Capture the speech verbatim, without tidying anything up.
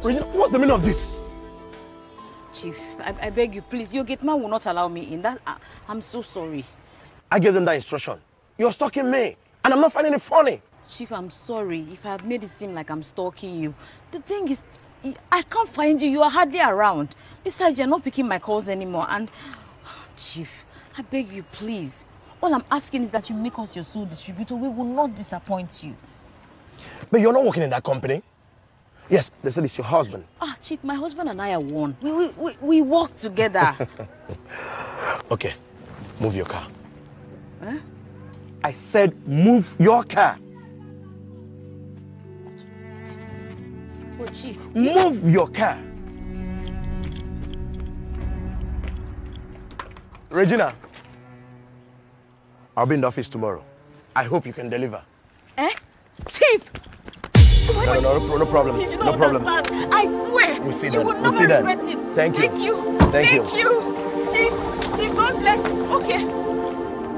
Regina, what's the meaning of this? Chief, I, I beg you, please. Your gate man will not allow me in. That I, I'm so sorry. I gave them that instruction. You're stalking me, and I'm not finding it funny. Chief, I'm sorry if I have made it seem like I'm stalking you. The thing is, I can't find you. You are hardly around. Besides, you're not picking my calls anymore. And, Chief, I beg you, please. All I'm asking is that you make us your sole distributor. We will not disappoint you. But you're not working in that company. Yes, they said it's your husband. Ah, Chief, my husband and I are one. We, we, we, we work together. Okay, move your car. Huh? I said move your car. Oh, Chief. Move your car. Regina, I'll be in the office tomorrow. I hope you can deliver. Eh? Chief! No, no, no, no problem. Chief, you no don't problem. understand. I swear, We'll see you that. will We'll never see that. regret it. Thank you. Thank you. Thank Thank you. you.